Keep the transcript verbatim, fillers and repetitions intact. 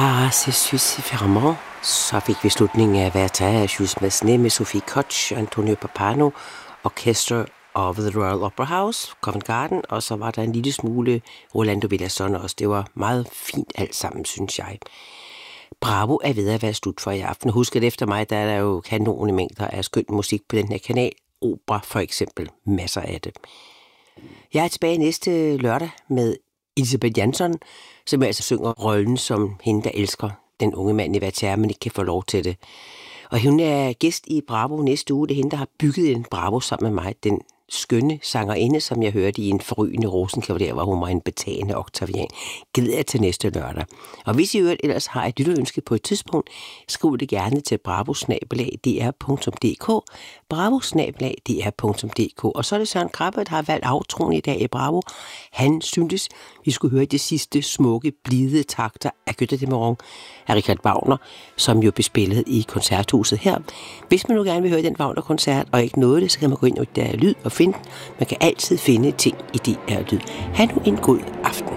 Ah, c'est suis vraiment. Så fik vi slutningen af Verta af Jules Massenet med Sophie Koch, Antonio Pappano, Orchestra of the Royal Opera House, Covent Garden, og så var der en lille smule Rolando Villazon også. Det var meget fint alt sammen, synes jeg. Bravo er ved at være slut for i aften. Husk, at efter mig, der er der jo kanone mængder af skøn musik på den her kanal. Opera for eksempel. Masser af det. Jeg er tilbage næste lørdag med Elisabeth Jansson, som altså synger rollen som hende, der elsker den unge mand i Verta, men ikke kan få lov til det. Og hun er gæst i Bravo næste uge. Det er hende, der har bygget en Bravo sammen med mig. Den skønne sangerinde, som jeg hørte i en forrygende Rosenkavalier, hvor hun var en betagende Octavian. Glæder jeg til næste lørdag. Og hvis I øvrigt ellers har et lytterønske på et tidspunkt, skriv det gerne til bravo snabel-a d r punktum d k, bravo snabel-a d r punktum d k. Og så er det Søren Krabbe, der har valgt outroen i dag i Bravo. Han syntes, vi skulle høre de sidste smukke, blide takter af Götter de Morgen af Richard Wagner, som jo blev spillet i koncerthuset her. Hvis man nu gerne vil høre den Wagner-koncert, og ikke noget det, så kan man gå ind i D R Lyd og finde den. Man kan altid finde ting i D R Lyd. Ha' nu en god aften.